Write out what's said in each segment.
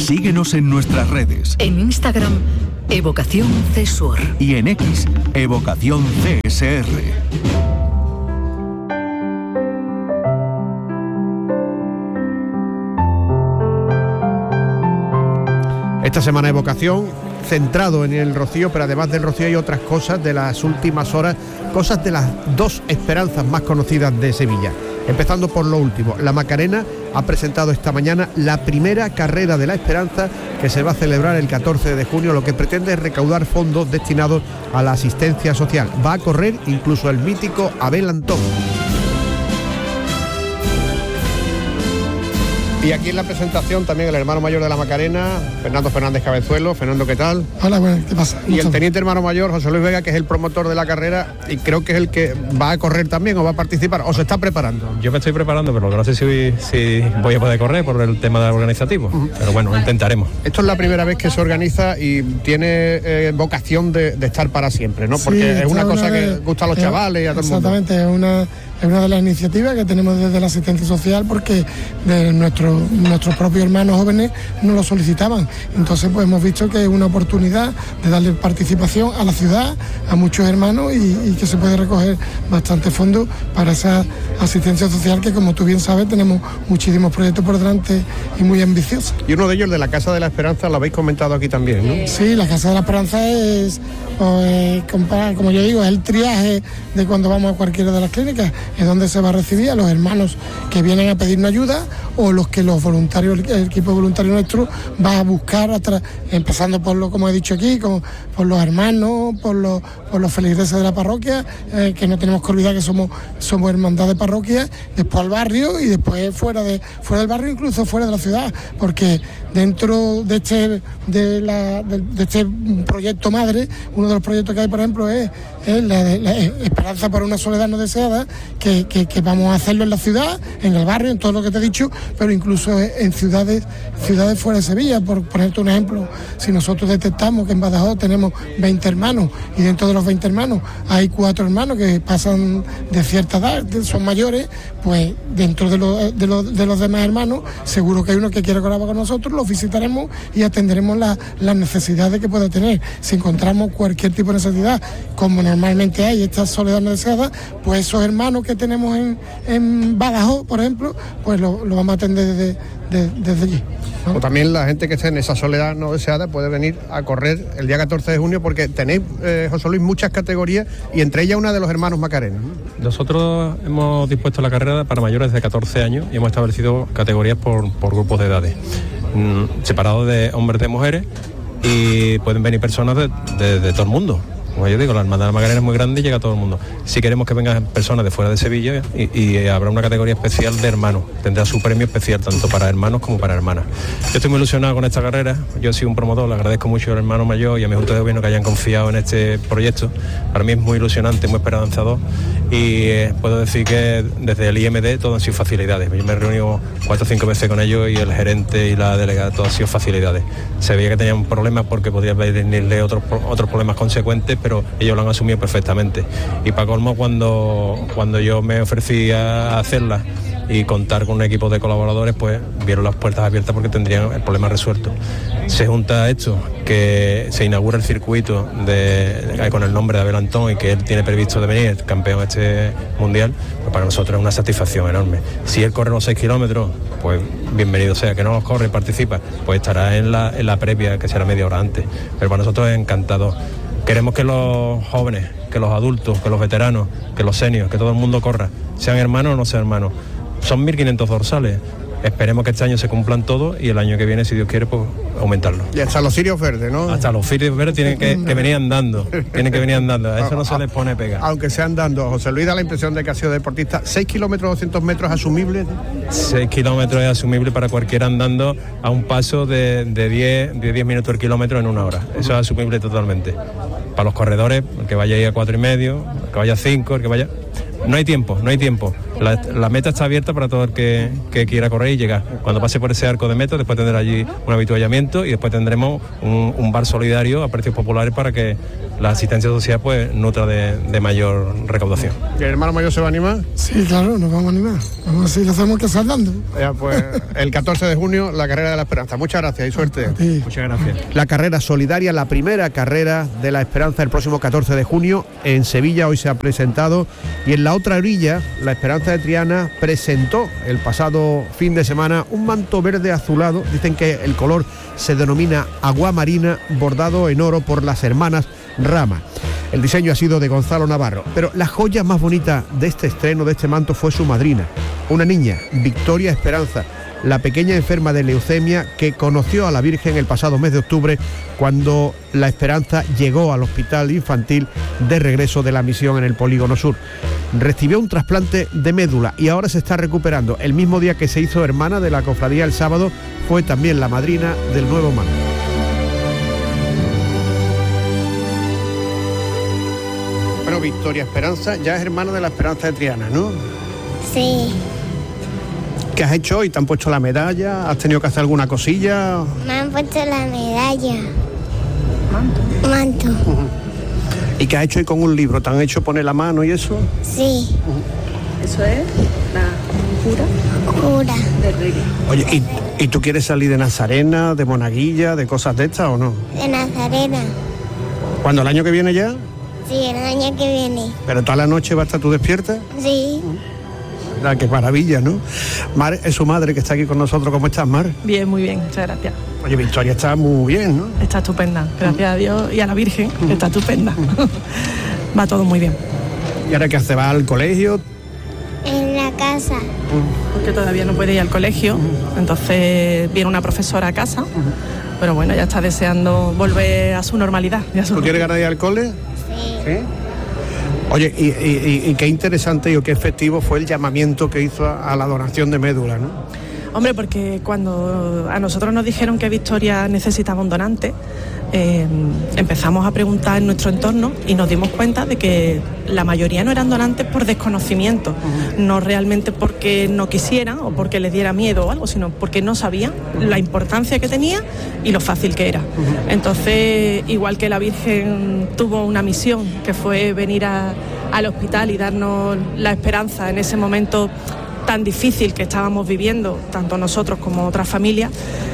Síguenos en nuestras redes. En Instagram, Evocación CSUR. Y en X, Evocación CSR. Esta semana de Vocación, centrado en el Rocío, pero además del Rocío hay otras cosas de las últimas horas, cosas de las dos esperanzas más conocidas de Sevilla. Empezando por lo último, la Macarena ha presentado esta mañana la primera carrera de la esperanza que se va a celebrar el 14 de junio, lo que pretende es recaudar fondos destinados a la asistencia social. Va a correr incluso el mítico Abel Antón. Y aquí en la presentación también el hermano mayor de la Macarena, Fernando Fernández Cabezuelo. Fernando, ¿qué tal? Hola, bueno, ¿qué pasa? Y el teniente hermano mayor, José Luis Vega, que es el promotor de la carrera y creo que es el que va a correr también o va a participar, o se está preparando. Yo me estoy preparando, pero no sé si voy a poder correr por el tema organizativo, pero bueno, intentaremos. Esto es la primera vez que se organiza y tiene vocación de estar para siempre, ¿no? Porque sí, es una cosa que gusta a los chavales y a todo el mundo. Exactamente, es una de las iniciativas que tenemos desde la asistencia social, porque de nuestros propios hermanos jóvenes nos lo solicitaban. Entonces pues hemos visto que es una oportunidad de darle participación a la ciudad, a muchos hermanos y que se puede recoger bastante fondos para esa asistencia social que, como tú bien sabes, tenemos muchísimos proyectos por delante y muy ambiciosos. Y uno de ellos, de la Casa de la Esperanza, lo habéis comentado aquí también, ¿no? Sí, la Casa de la Esperanza es, como yo digo, es el triaje de cuando vamos a cualquiera de las clínicas. Es donde se va a recibir a los hermanos que vienen a pedirnos ayuda o los que los voluntarios, el equipo voluntario nuestro va a buscar, empezando por lo, como he dicho aquí, por los hermanos, por los feligreses de la parroquia, que no tenemos que olvidar que somos hermandad de parroquia, después al barrio y después fuera del barrio, incluso fuera de la ciudad, porque dentro de este proyecto madre, uno de los proyectos que hay, por ejemplo, es la Esperanza para una Soledad no deseada, que vamos a hacerlo en la ciudad, en el barrio, en todo lo que te he dicho, pero incluso en ciudades fuera de Sevilla. Por ponerte un ejemplo, si nosotros detectamos que en Badajoz tenemos 20 hermanos y dentro de los 20 hermanos hay 4 hermanos que pasan de cierta edad, son mayores, pues dentro de los demás hermanos seguro que hay uno que quiere colaborar con nosotros, lo visitaremos y atenderemos las necesidades que pueda tener. Si encontramos cualquier tipo de necesidad, como normalmente hay esta soledad no deseada, pues esos hermanos que tenemos en Badajoz, por ejemplo, pues lo vamos a atender desde allí, ¿no? O también la gente que esté en esa soledad no deseada puede venir a correr el día 14 de junio, porque tenéis, José Luis, muchas categorías y entre ellas una de los hermanos Macarena, ¿no? Nosotros hemos dispuesto la carrera para mayores de 14 años y hemos establecido categorías por grupos de edades, separados de hombres y de mujeres, y pueden venir personas de todo el mundo. Como yo digo, la Hermandad de la Macarena es muy grande y llega a todo el mundo. Si queremos que vengan personas de fuera de Sevilla y habrá una categoría especial de hermanos, tendrá su premio especial tanto para hermanos como para hermanas. Yo estoy muy ilusionado con esta carrera, yo he sido un promotor, le agradezco mucho al hermano mayor y a mi junta de gobierno que hayan confiado en este proyecto. Para mí es muy ilusionante, muy esperanzador y puedo decir que desde el IMD todo han sido facilidades. Yo me he reunido 4 o 5 veces con ellos y el gerente y la delegada, todo han sido facilidades. Se veía que tenían problemas porque podía venirle otros problemas consecuentes, pero ellos lo han asumido perfectamente. Y para colmo, cuando yo me ofrecí a hacerla y contar con un equipo de colaboradores, pues vieron las puertas abiertas porque tendrían el problema resuelto. Se junta esto, que se inaugura el circuito con el nombre de Abel Antón y que él tiene previsto de venir, el campeón mundial, pues para nosotros es una satisfacción enorme. Si él corre los 6 kilómetros, pues bienvenido sea. Que no los corre y participa, pues estará en la previa, que será media hora antes. Pero para nosotros es encantador. Queremos que los jóvenes, que los adultos, que los veteranos, que los seniors, que todo el mundo corra, sean hermanos o no sean hermanos. Son 1.500 dorsales. Esperemos que este año se cumplan todos y el año que viene, si Dios quiere, pues aumentarlo. Y hasta los cirios verdes, ¿no? Hasta los cirios verdes tienen que venir andando. Tienen que venir andando. A eso no se les pone pega. Aunque sea andando, José Luis da la impresión de que ha sido deportista. 6 kilómetros, 200 metros, ¿asumible? 6 kilómetros es asumible para cualquiera andando a un paso de 10 minutos el kilómetro en 1 hora. Eso es asumible totalmente. Para los corredores, el que vaya ahí a 4,5, el que vaya a 5, el que vaya... No hay tiempo. la meta está abierta para todo el que quiera correr y llegar. Cuando pase por ese arco de meta, después tendrá allí un habituallamiento y después tendremos un bar solidario a precios populares para que la asistencia social pues nutra de mayor recaudación. ¿Y el hermano mayor se va a animar? Sí, claro, nos vamos a animar. Vamos a ver si lo hacemos que saltando. Ya, pues el 14 de junio, la carrera de la Esperanza. Muchas gracias y suerte. Sí. Muchas gracias. La carrera solidaria, la primera carrera de la Esperanza el próximo 14 de junio en Sevilla, hoy se ha presentado. Y en la otra orilla, la Esperanza de Triana presentó el pasado fin de semana un manto verde azulado. Dicen que el color se denomina agua marina, bordado en oro por las hermanas Rama. El diseño ha sido de Gonzalo Navarro, pero la joya más bonita de este estreno, de este manto, fue su madrina, una niña, Victoria Esperanza, la pequeña enferma de leucemia que conoció a la Virgen el pasado mes de octubre, cuando la Esperanza llegó al hospital infantil de regreso de la misión en el Polígono Sur. Recibió un trasplante de médula y ahora se está recuperando. El mismo día que se hizo hermana de la cofradía el sábado, fue también la madrina del nuevo manto. Bueno, Victoria Esperanza ya es hermana de la Esperanza de Triana, ¿no? Sí, ¿Qué has hecho hoy? ¿Te han puesto la medalla? ¿Has tenido que hacer alguna cosilla? me han puesto la medalla. Manto. ¿Y qué has hecho hoy con un libro? ¿Te han hecho poner la mano y eso? Sí, Eso es la cura. del rey. Oye, ¿y tú quieres salir de Nazarena, de Monaguilla, de cosas de estas o no? De Nazarena. ¿Cuándo, el año que viene ya? Sí, el año que viene. ¿Pero toda la noche va a estar tú despierta? Sí, Ah, qué maravilla, ¿no? Mar es su madre que está aquí con nosotros. ¿Cómo estás, Mar? Bien, muy bien, muchas gracias. Oye, Victoria está muy bien, ¿no? Está estupenda, gracias a Dios y a la Virgen, está estupenda. Va todo muy bien. ¿Y ahora qué hace? ¿Va al colegio? en la casa. Porque todavía no puede ir al colegio, entonces viene una profesora a casa, pero bueno, ya está deseando volver a su normalidad. ¿Tú quieres ganar ir al cole? Sí. ¿Sí? Oye, y qué interesante y qué efectivo fue el llamamiento que hizo a la donación de médula, ¿no? Hombre, porque cuando a nosotros nos dijeron que Victoria necesitaba un donante, empezamos a preguntar en nuestro entorno y nos dimos cuenta de que la mayoría no eran donantes por desconocimiento, no realmente porque no quisieran o porque les diera miedo o algo, sino porque no sabían la importancia que tenía y lo fácil que era. Entonces, igual que la Virgen tuvo una misión, que fue venir al hospital y darnos la esperanza en ese momento tan difícil que estábamos viviendo, tanto nosotros como otras familias,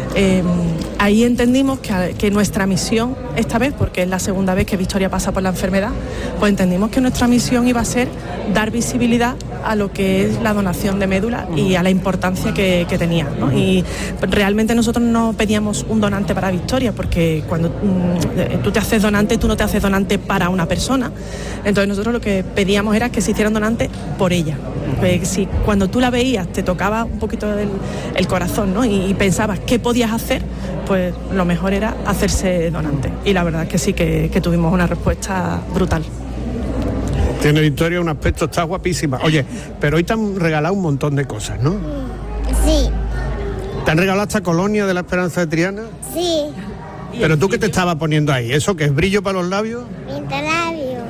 ahí entendimos que nuestra misión, esta vez, porque es la segunda vez que Victoria pasa por la enfermedad, pues entendimos que nuestra misión iba a ser dar visibilidad a lo que es la donación de médula y a la importancia que tenía, ¿no? Y realmente nosotros no pedíamos un donante para Victoria, porque cuando tú te haces donante, tú no te haces donante para una persona. Entonces nosotros lo que pedíamos era que se hicieran donantes por ella. Si cuando tú la veías te tocaba un poquito el corazón, ¿no? Y pensabas qué podías hacer, pues lo mejor era hacerse donante. Y la verdad es que sí que tuvimos una respuesta brutal. Tiene Victoria un aspecto, está guapísima. Oye, pero hoy te han regalado un montón de cosas, ¿no? Sí, ¿Te han regalado esta colonia de la Esperanza de Triana? sí. ¿Pero tú qué te estabas poniendo ahí? ¿Eso que es brillo para los labios? Pintalabio.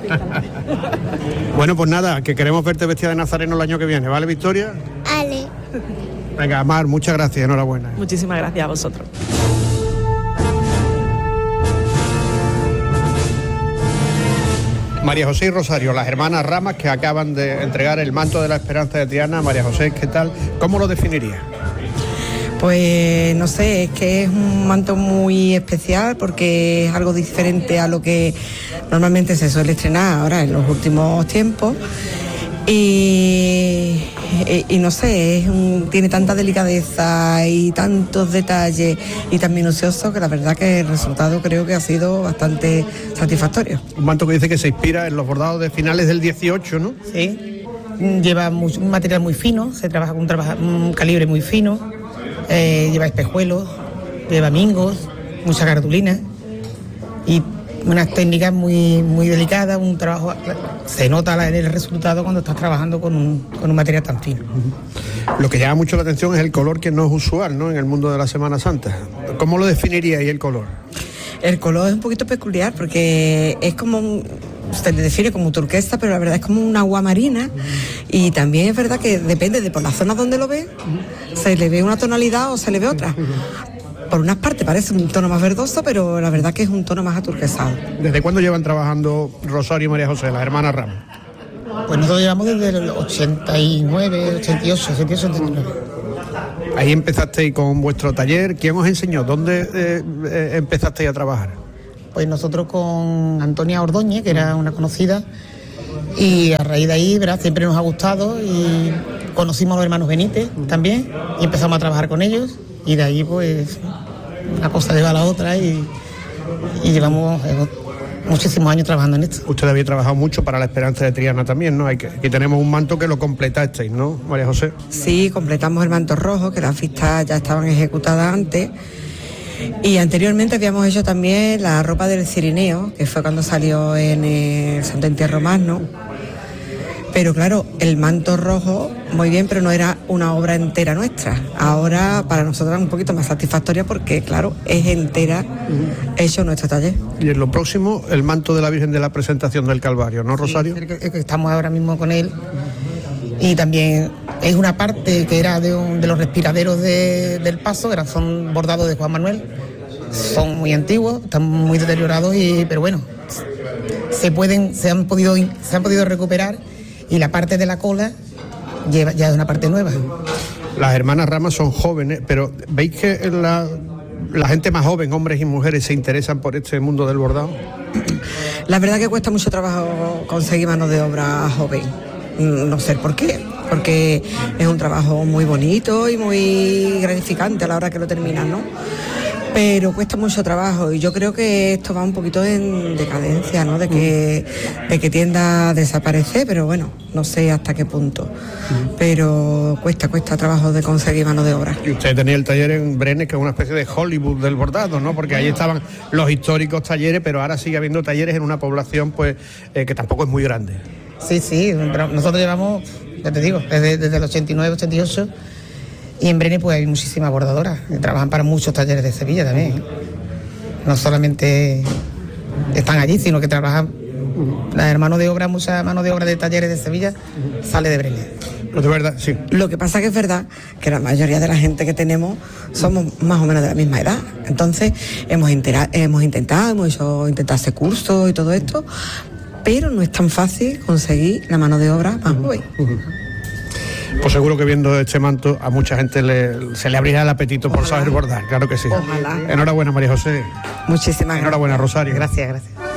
Bueno, pues nada, que queremos verte vestida de nazareno el año que viene, ¿vale, Victoria? Ale. Venga, Mar, muchas gracias, enhorabuena. Muchísimas gracias a vosotros. María José y Rosario, las hermanas Ramas que acaban de entregar el manto de la Esperanza de Triana. María José, ¿qué tal? ¿Cómo lo definirías? Pues no sé, es que es un manto muy especial porque es algo diferente a lo que normalmente se suele estrenar ahora en los últimos tiempos. Y no sé, tiene tanta delicadeza y tantos detalles y tan minucioso que la verdad que el resultado creo que ha sido bastante satisfactorio. Un manto que dice que se inspira en los bordados de finales del 18, ¿no? Sí, lleva un material muy fino, se trabaja con un calibre muy fino, lleva espejuelos, lleva mingos, mucha cartulina y unas técnicas muy, muy delicadas, un trabajo, se nota en el resultado cuando estás trabajando con un material tan fino. Lo que llama mucho la atención es el color, que no es usual, ¿no?, en el mundo de la Semana Santa. ¿Cómo lo definiríais el color? El color es un poquito peculiar porque es como se le define como turquesa, pero la verdad es como un agua marina, y también es verdad que depende de por la zona donde lo ve, se le ve una tonalidad o se le ve otra. Por unas partes parece un tono más verdoso, pero la verdad que es un tono más aturquesado. ¿Desde cuándo llevan trabajando Rosario y María José, las hermanas Ramos? Pues nosotros llevamos desde el 89, 88, 89. Ahí empezasteis con vuestro taller. ¿Quién os enseñó? ¿Dónde empezasteis a trabajar? Pues nosotros con Antonia Ordóñez, que era una conocida, y a raíz de ahí, ¿verdad?, siempre nos ha gustado, y conocimos a los hermanos Benítez también, y empezamos a trabajar con ellos, y de ahí pues una cosa lleva a la otra, y llevamos muchísimos años trabajando en esto. Usted había trabajado mucho para la Esperanza de Triana también, ¿no? Aquí tenemos un manto que lo completasteis, ¿no, María José? Sí, completamos el manto rojo, que las vistas ya estaban ejecutadas antes. Y anteriormente habíamos hecho también la ropa del Cirineo, que fue cuando salió en el Santo Entierro Magno. Pero claro, el manto rojo, muy bien, pero no era una obra entera nuestra. Ahora para nosotros es un poquito más satisfactoria porque, claro, es entera hecho en nuestro taller. Y en lo próximo, el manto de la Virgen de la Presentación del Calvario, ¿no, Rosario? Sí, estamos ahora mismo con él. Y también es una parte que era de los respiraderos del paso, son bordados de Juan Manuel, son muy antiguos, están muy deteriorados, pero bueno, se han podido recuperar, y la parte de la cola ya es una parte nueva. Las hermanas Ramas son jóvenes, pero ¿veis que la gente más joven, hombres y mujeres, se interesan por este mundo del bordado? La verdad que cuesta mucho trabajo conseguir mano de obra joven. No sé por qué, porque es un trabajo muy bonito y muy gratificante a la hora que lo terminan, ¿no? Pero cuesta mucho trabajo, y yo creo que esto va un poquito en decadencia, ¿no? De que tienda a desaparecer, pero bueno, no sé hasta qué punto. Pero cuesta trabajo de conseguir mano de obra. Y usted tenía el taller en Brenes, que es una especie de Hollywood del bordado, ¿no? Porque ahí estaban los históricos talleres, pero ahora sigue habiendo talleres en una población pues que tampoco es muy grande. Sí, pero nosotros llevamos, ya te digo, desde el 89, 88, y en Brenes pues hay muchísimas bordadoras que trabajan para muchos talleres de Sevilla también. No solamente están allí, sino que trabajan las hermanos de obra, mucha mano de obra de talleres de Sevilla sale de Brenes. Pues de verdad, sí. Lo que pasa que es verdad que la mayoría de la gente que tenemos somos más o menos de la misma edad. Entonces hemos intentado hacer cursos y todo esto, pero no es tan fácil conseguir la mano de obra más joven. Pues seguro que viendo este manto a mucha gente se le abrirá el apetito por saber bordar, claro que sí. Ojalá. Enhorabuena, María José. Muchísimas gracias. Enhorabuena, Rosario. Gracias.